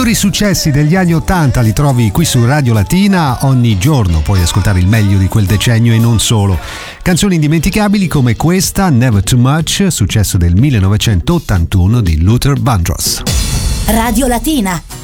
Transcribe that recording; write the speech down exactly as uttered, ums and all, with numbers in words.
migliori successi degli anni ottanta li trovi qui su Radio Latina. Ogni giorno puoi ascoltare il meglio di quel decennio e non solo. Canzoni indimenticabili come questa, Never Too Much, successo del millenovecentottantuno di Luther Vandross. Radio Latina.